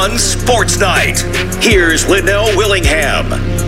On Sports Night, here's Linnell Willingham.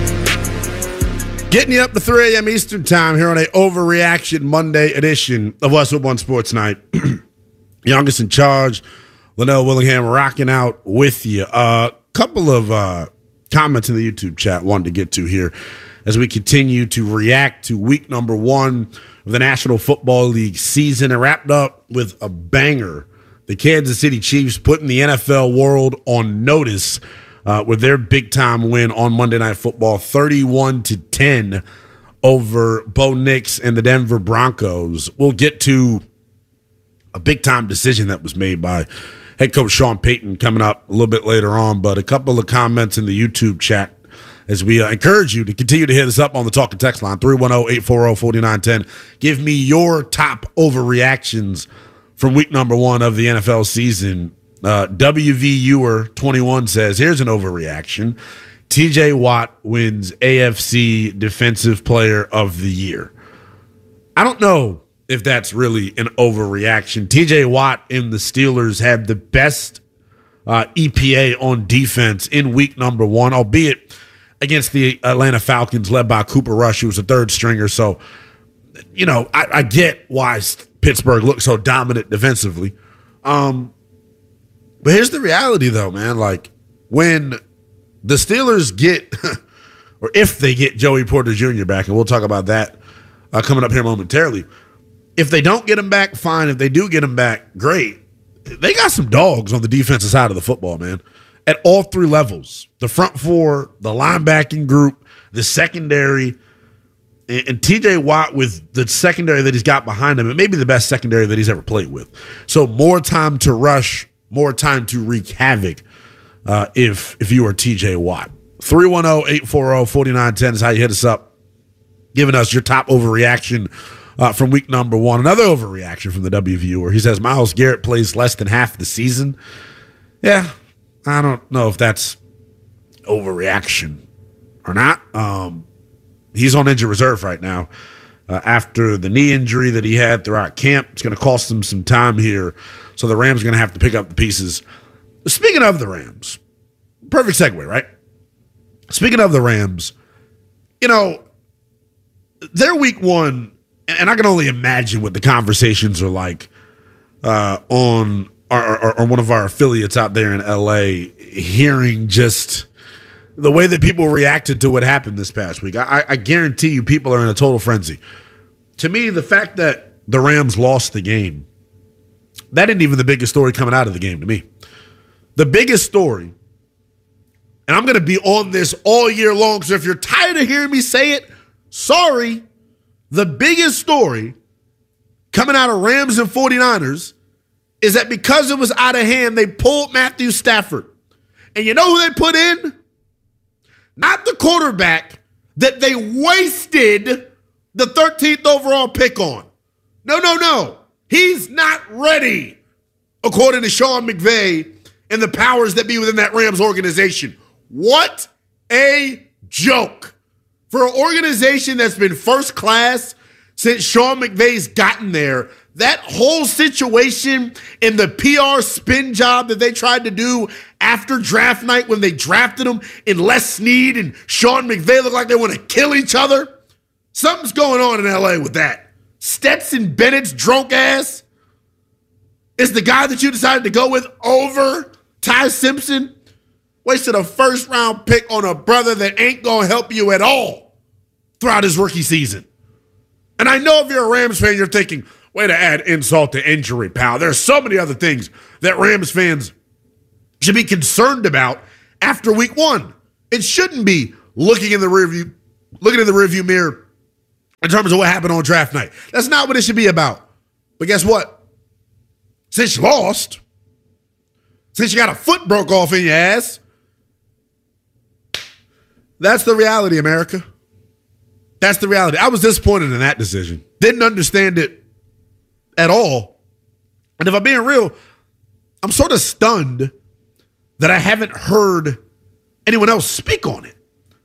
Getting you up to 3 a.m. Eastern Time here on a Overreaction Monday edition of Westwood One Sports Night. Youngest in charge, Linnell Willingham, rocking out with you. A couple of comments in the YouTube chat wanted to get to here as we continue to react to week number 1 of the National Football League season. It wrapped up with a banger. The Kansas City Chiefs putting the NFL world on notice with their big-time win on Monday Night Football, 31-10 over Bo Nix and the Denver Broncos. We'll get to a big-time decision that was made by head coach Sean Payton coming up a little bit later on, but a couple of comments in the YouTube chat as we encourage you to continue to hit us up on the Talk and Text line, 310-840-4910. Give me your top overreactions from week number 1 of the NFL season. WVUer21 says, here's an overreaction. TJ Watt wins AFC Defensive Player of the Year. I don't know if that's really an overreaction. TJ Watt and the Steelers had the best EPA on defense in week number 1, albeit against the Atlanta Falcons led by Cooper Rush, who was a third stringer. So, you know, I get why Pittsburgh looks so dominant defensively. But here's the reality, though, man. Like, when the Steelers get, or if they get Joey Porter Jr. back, and we'll talk about that coming up here momentarily. If they don't get him back, fine. If they do get him back, great. They got some dogs on the defensive side of the football, man, at all 3 levels. The front 4, the linebacking group, the secondary, and TJ Watt with the secondary that he's got behind him, it may be the best secondary that he's ever played with. So more time to rush, more time to wreak havoc if you are TJ Watt. 310-840-4910 is how you hit us up, giving us your top overreaction from week number 1. Another overreaction from the W viewer. He says Myles Garrett plays less than half the season. Yeah, I don't know if that's overreaction or not. He's on injured reserve right now after the knee injury that he had throughout camp. It's going to cost him some time here, so the Rams are going to have to pick up the pieces. Speaking of the Rams, perfect segue, right? Speaking of the Rams, you know, their week 1, and I can only imagine what the conversations are like on one of our affiliates out there in LA, hearing just the way that people reacted to what happened this past week. I guarantee you people are in a total frenzy. To me, the fact that the Rams lost the game, that isn't even the biggest story coming out of the game to me. The biggest story, and I'm going to be on this all year long, so if you're tired of hearing me say it, sorry. The biggest story coming out of Rams and 49ers is that because it was out of hand, they pulled Matthew Stafford. And you know who they put in? Not the quarterback that they wasted the 13th overall pick on. No. He's not ready, according to Sean McVay and the powers that be within that Rams organization. What a joke. For an organization that's been first class since Sean McVay's gotten there, that whole situation and the PR spin job that they tried to do after draft night when they drafted him in Les Snead and Sean McVay looked like they want to kill each other. Something's going on in LA with that. Stetson Bennett's drunk ass is the guy that you decided to go with over Ty Simpson. Wasted a first-round pick on a brother that ain't going to help you at all throughout his rookie season. And I know if you're a Rams fan, you're thinking, way to add insult to injury, pal. There's so many other things that Rams fans should be concerned about after week 1. It shouldn't be looking in the rearview mirror in terms of what happened on draft night. That's not what it should be about. But guess what? Since you lost, since you got a foot broke off in your ass, that's the reality, America. That's the reality. I was disappointed in that decision. Didn't understand it at all. And if I'm being real, I'm sort of stunned that I haven't heard anyone else speak on it.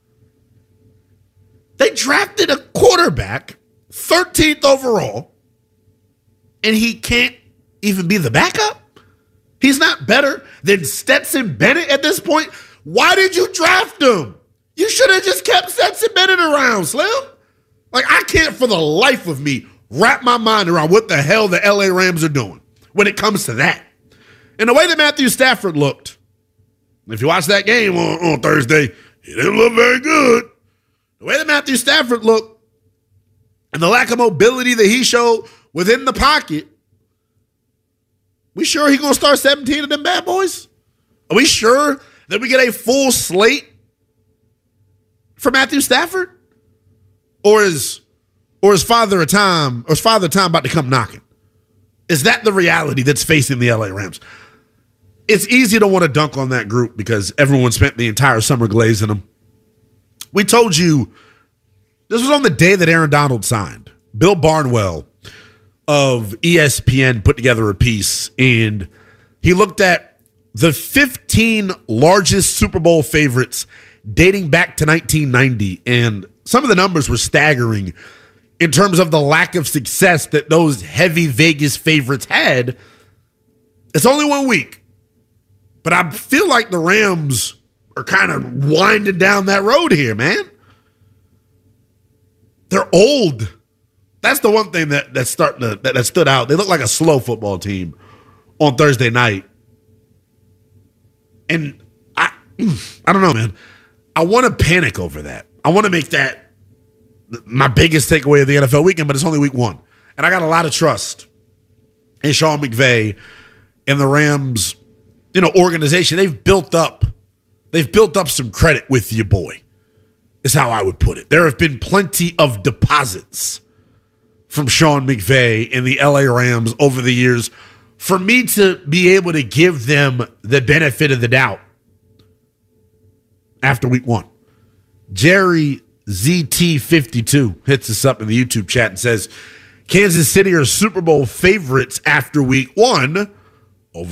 They drafted a quarterback, 13th overall, and he can't even be the backup? He's not better than Stetson Bennett at this point. Why did you draft him? You should have just kept Stetson Bennett around, Slim. Like, I can't for the life of me wrap my mind around what the hell the LA Rams are doing when it comes to that. And the way that Matthew Stafford looked, if you watch that game on Thursday, he didn't look very good. The way that Matthew Stafford looked and the lack of mobility that he showed within the pocket, we sure he going to start 17 of them bad boys? Are we sure that we get a full slate for Matthew Stafford? Or is Father Time about to come knocking? Is that the reality that's facing the LA Rams? It's easy to want to dunk on that group because everyone spent the entire summer glazing them. We told you this was on the day that Aaron Donald signed. Bill Barnwell of ESPN put together a piece, and he looked at the 15 largest Super Bowl favorites dating back to 1990, and some of the numbers were staggering in terms of the lack of success that those heavy Vegas favorites had. It's only 1 week, but I feel like the Rams are kind of winding down that road here, man. They're old. That's the one thing that stood out. They look like a slow football team on Thursday night. And I don't know, man. I want to panic over that. I want to make that my biggest takeaway of the NFL weekend, but it's only week 1. And I got a lot of trust in Sean McVay and the Rams, organization. They've built up some credit with your boy, is how I would put it. There have been plenty of deposits from Sean McVay and the LA Rams over the years for me to be able to give them the benefit of the doubt after week 1. Jerry ZT52 hits us up in the YouTube chat and says, Kansas City are Super Bowl favorites after week 1. Overreaction? ?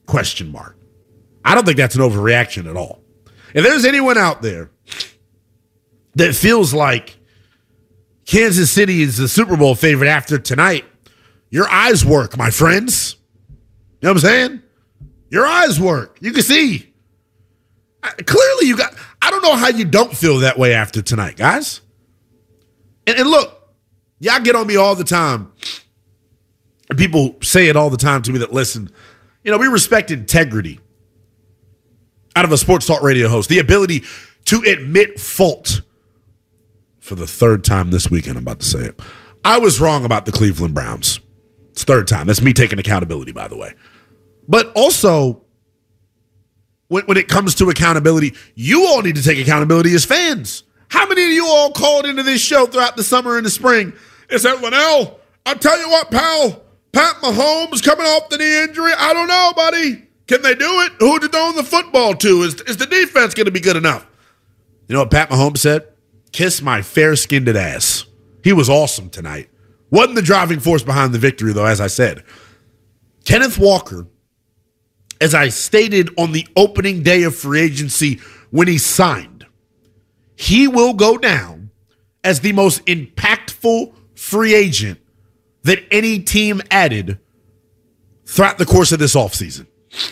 I don't think that's an overreaction at all. If there's anyone out there that feels like Kansas City is the Super Bowl favorite after tonight, your eyes work, my friends. You know what I'm saying? Your eyes work. You can see. Clearly I don't know how you don't feel that way after tonight, guys. And look, y'all get on me all the time. And people say it all the time to me that listen. We respect integrity out of a sports talk radio host. The ability to admit fault. For the 3rd time this weekend, I'm about to say it. I was wrong about the Cleveland Browns. It's 3rd time. That's me taking accountability, by the way. But also, when it comes to accountability, you all need to take accountability as fans. How many of you all called into this show throughout the summer and the spring and said, Linnell, I'll tell you what, pal, Pat Mahomes coming off the knee injury. I don't know, buddy. Can they do it? Who to throw the football to? Is the defense going to be good enough? You know what Pat Mahomes said? Kiss my fair-skinned ass. He was awesome tonight. Wasn't the driving force behind the victory, though, as I said. Kenneth Walker, as I stated on the opening day of free agency when he signed, he will go down as the most impactful free agent that any team added throughout the course of this offseason.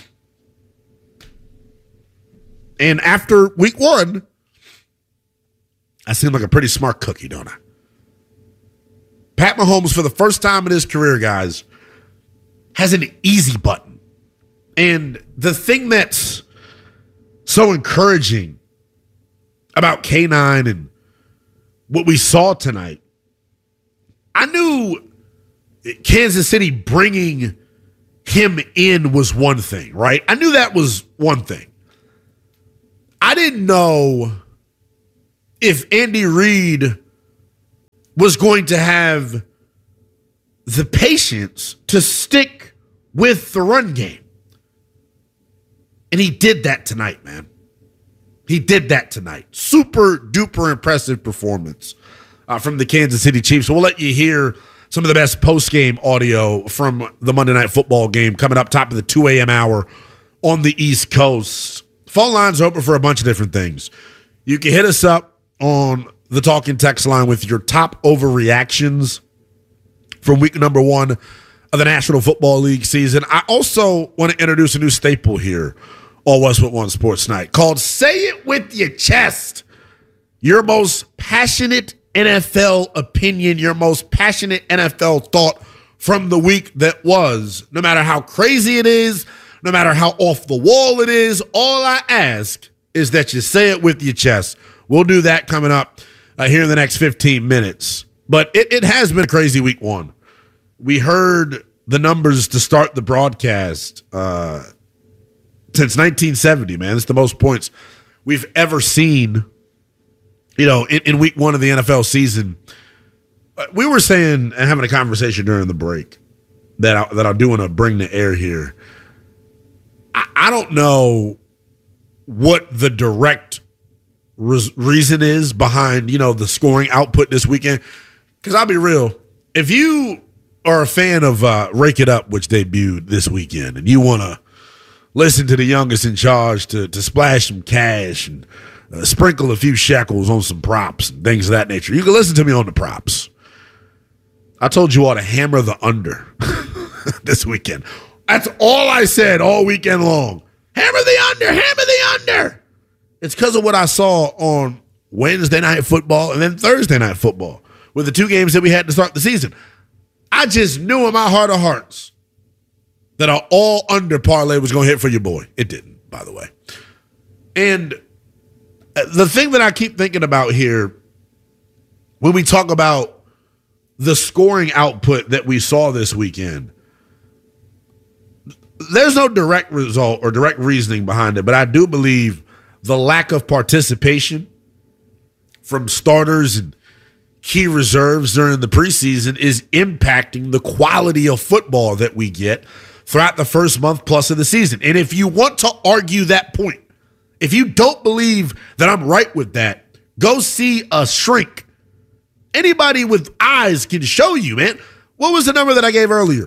And after week 1, I seem like a pretty smart cookie, don't I? Pat Mahomes, for the first time in his career, guys, has an easy button. And the thing that's so encouraging about K9 and what we saw tonight, I knew Kansas City bringing him in was one thing, right? I knew that was one thing. I didn't know if Andy Reid was going to have the patience to stick with the run game. And he did that tonight, man. He did that tonight. Super duper impressive performance from the Kansas City Chiefs. So we'll let you hear some of the best post-game audio from the Monday Night Football game coming up top of the 2 a.m. hour on the East Coast. Phone lines are open for a bunch of different things. You can hit us up on the talking text line with your top overreactions from week number 1 of the National Football League season. I also want to introduce a new staple here on Westwood One Sports Night called Say It With Your Chest. Your most passionate NFL opinion, your most passionate NFL thought from the week that was. No matter how crazy it is, no matter how off the wall it is, all I ask is that you say it with your chest. We'll do that coming up here in the next 15 minutes. But it has been a crazy week one. We heard the numbers to start the broadcast since 1970, man. It's the most points we've ever seen, in week one of the NFL season. We were saying and having a conversation during the break that I do want to bring to air here. I don't know what the direct reason is behind, the scoring output this weekend. Because I'll be real, if you are a fan of Rake It Up, which debuted this weekend, and you want to listen to the youngest in charge to splash some cash and sprinkle a few shekels on some props and things of that nature, you can listen to me on the props. I told you all to hammer the under this weekend. That's all I said all weekend long. Hammer the under, hammer the under. It's because of what I saw on Wednesday Night Football and then Thursday Night Football with the two games that we had to start the season. I just knew in my heart of hearts that an all under parlay was going to hit for your boy. It didn't, by the way. And the thing that I keep thinking about here when we talk about the scoring output that we saw this weekend, there's no direct result or direct reasoning behind it, but I do believe the lack of participation from starters and key reserves during the preseason is impacting the quality of football that we get throughout the first month plus of the season. And if you want to argue that point, if you don't believe that I'm right with that, go see a shrink. Anybody with eyes can show you, man. What was the number that I gave earlier?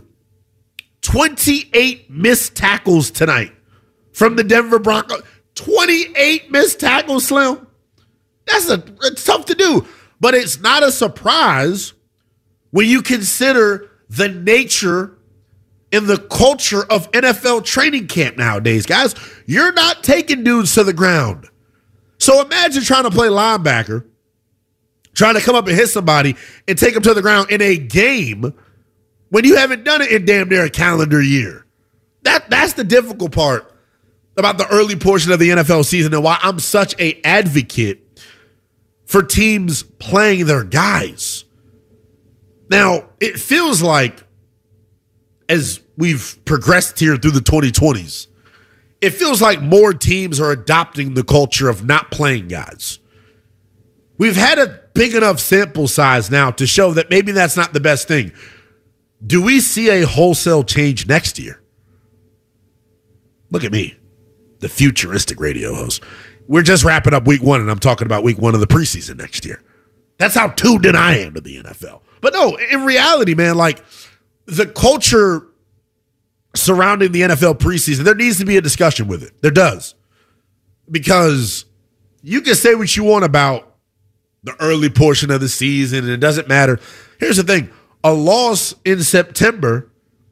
28 missed tackles tonight from the Denver Broncos. 28 missed tackles, Slim. It's tough to do. But it's not a surprise when you consider the nature and the culture of NFL training camp nowadays, guys. You're not taking dudes to the ground. So imagine trying to play linebacker, trying to come up and hit somebody and take them to the ground in a game when you haven't done it in damn near a calendar year. That's the difficult part about the early portion of the NFL season and why I'm such an advocate for teams playing their guys. Now, it feels like as we've progressed here through the 2020s, it feels like more teams are adopting the culture of not playing guys. We've had a big enough sample size now to show that maybe that's not the best thing. Do we see a wholesale change next year? Look at me, the futuristic radio host. We're just wrapping up week one, and I'm talking about week one of the preseason next year. That's how tuned in I am to the NFL. But no, in reality, man, like the culture surrounding the NFL preseason, there needs to be a discussion with it. There does. Because you can say what you want about the early portion of the season, and it doesn't matter. Here's the thing. A loss in September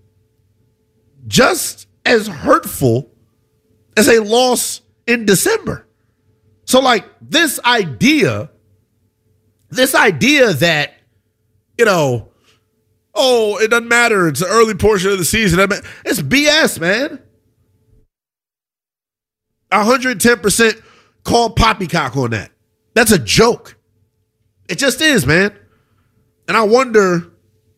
just as hurtful as a loss in December. So, like, this idea that, it doesn't matter. It's the early portion of the season. It's BS, man. 110% call poppycock on that. That's a joke. It just is, man. And I wonder,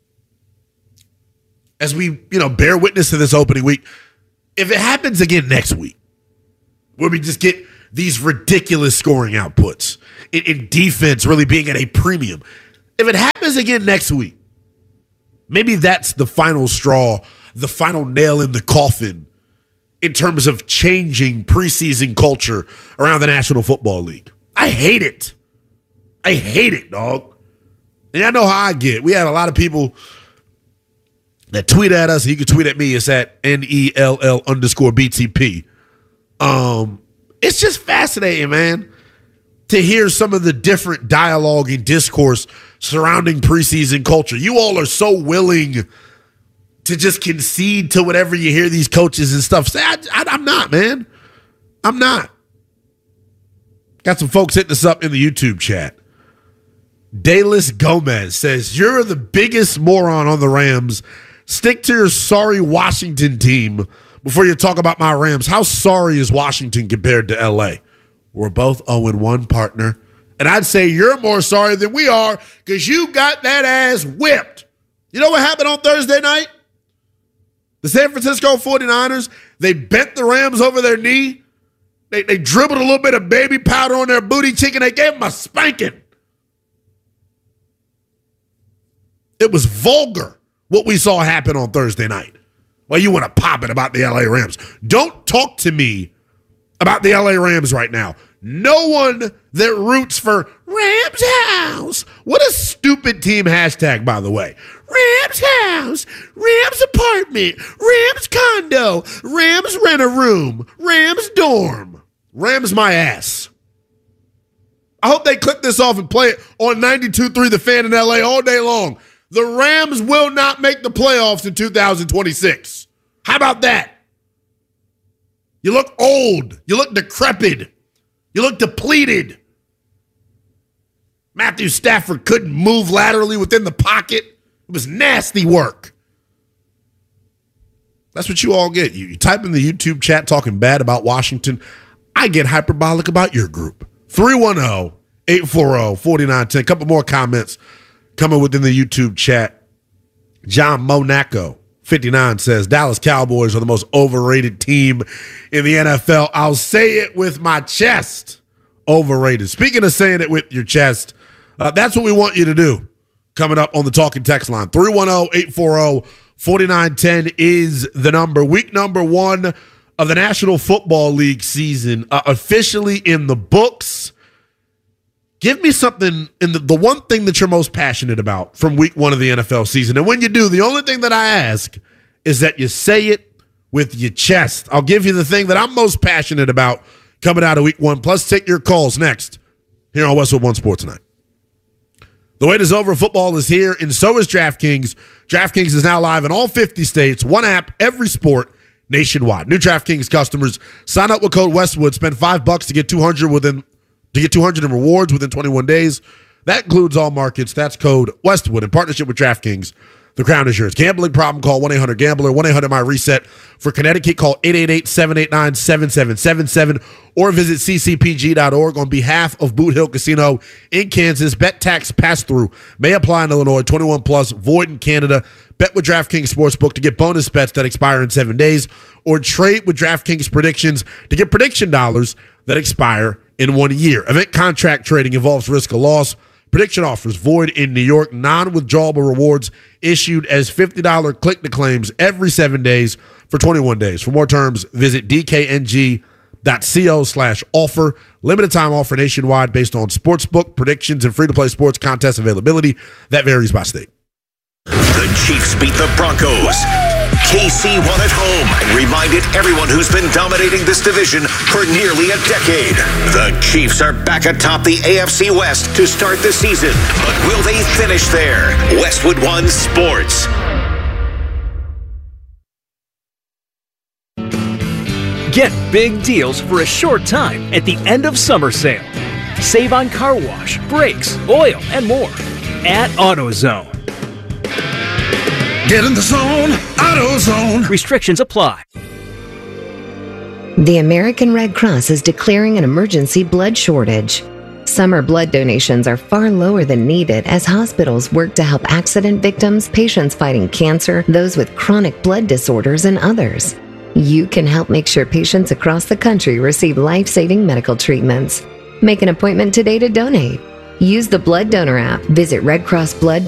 as we, bear witness to this opening week, if it happens again next week, where we just get these ridiculous scoring outputs in defense really being at a premium. If it happens again next week, maybe that's the final straw, the final nail in the coffin in terms of changing preseason culture around the National Football League. I hate it. I hate it, dog. And I know how I get. We had a lot of people that tweet at us. You can tweet at me. It's at NELL_BTP. It's just fascinating, man, to hear some of the different dialogue and discourse surrounding preseason culture. You all are so willing to just concede to whatever you hear these coaches and stuff say. I'm not, man. I'm not. Got some folks hitting us up in the YouTube chat. Dayless Gomez says, you're the biggest moron on the Rams. Stick to your sorry Washington team before you talk about my Rams. How sorry is Washington compared to L.A.? We're both 0-1, partner. And I'd say you're more sorry than we are because you got that ass whipped. You know what happened on Thursday night? The San Francisco 49ers, they bent the Rams over their knee. They dribbled a little bit of baby powder on their booty cheek, and they gave them a spanking. It was vulgar what we saw happen on Thursday night. Well, you want to pop it about the LA Rams. Don't talk to me about the LA Rams right now. No one that roots for Rams House. What a stupid team hashtag, by the way. Rams House, Rams Apartment, Rams Condo, Rams Rent a Room, Rams Dorm. Rams my ass. I hope they clip this off and play it on 92.3 The Fan in LA all day long. The Rams will not make the playoffs in 2026. How about that? You look old. You look decrepit. You look depleted. Matthew Stafford couldn't move laterally within the pocket. It was nasty work. That's what you all get. You type in the YouTube chat talking bad about Washington. I get hyperbolic about your group. 310-840-4910. Couple more comments coming within the YouTube chat. John Monaco, 59, says, Dallas Cowboys are the most overrated team in the NFL. I'll say it with my chest. Overrated. Speaking of saying it with your chest, that's what we want you to do. Coming up on the talking text line. 310-840-4910 is the number. Week number 1 of the National Football League season officially in the books. Give me something in the one thing that you're most passionate about from week 1 of the NFL season. And when you do, the only thing that I ask is that you say it with your chest. I'll give you the thing that I'm most passionate about coming out of week 1. Plus, take your calls next here on Westwood One Sports Tonight. The wait is over. Football is here, and so is DraftKings. DraftKings is now live in all 50 states. One app, every sport, nationwide. New DraftKings customers, sign up with code Westwood. Spend $5 to get $200 in rewards within 21 days. That includes all markets. That's code Westwood in partnership with DraftKings. The crown is yours. Gambling problem, call 1-800-GAMBLER, 1-800-MY-RESET. For Connecticut, call 888-789-7777 or visit ccpg.org. On behalf of Boot Hill Casino in Kansas, bet tax pass-through may apply in Illinois, 21 plus, void in Canada. Bet with DraftKings Sportsbook to get bonus bets that expire in 7 days, or trade with DraftKings Predictions to get prediction dollars that expire in 1 year. Event contract trading involves risk of loss. Prediction offers void in New York. Non-withdrawable rewards issued as $50 click-to-claims every 7 days for 21 days. For more terms, visit dkng.co/offer. Limited time offer nationwide based on sportsbook predictions and free-to-play sports contest availability. That varies by state. The Chiefs beat the Broncos. KC won at home and reminded everyone who's been dominating this division for nearly a decade. The Chiefs are back atop the AFC West to start the season, but will they finish there? Westwood One Sports. Get big deals for a short time at the end of summer sale. Save on car wash, brakes, oil, and more at AutoZone. Get in the zone, AutoZone. Restrictions apply. The American Red Cross is declaring an emergency blood shortage. Summer blood donations are far lower than needed as hospitals work to help accident victims, patients fighting cancer, those with chronic blood disorders, and others. You can help make sure patients across the country receive life-saving medical treatments. Make an appointment today to donate. Use the Blood Donor app. Visit redcrossblood.com